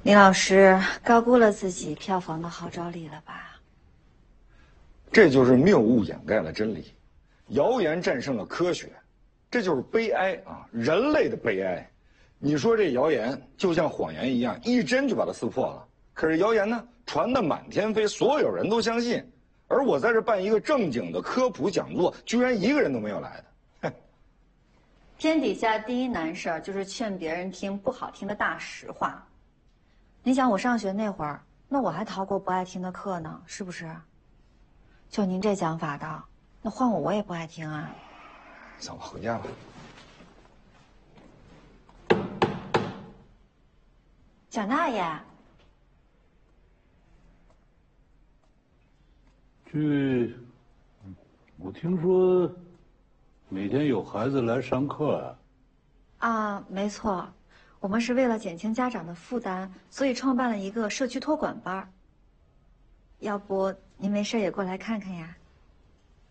林老师高估了自己票房的号召力了吧？ 这就是谬误掩盖了真理，谣言战胜了科学，这就是悲哀啊！人类的悲哀。你说这谣言就像谎言一样，一针就把它撕破了。可是谣言呢，传得满天飞，所有人都相信。而我在这办一个正经的科普讲座，居然一个人都没有来的。 天底下第一难事儿就是劝别人听不好听的大实话。你想我上学那会儿，那我还逃过不爱听的课呢，是不是？就您这讲法的，那换我也不爱听啊。 走吧，回家吧。 蒋大爷， 我听说每天有孩子来上课啊？ 啊，没错，我们是为了减轻家长的负担，所以创办了一个社区托管班。要不您没事也过来看看呀？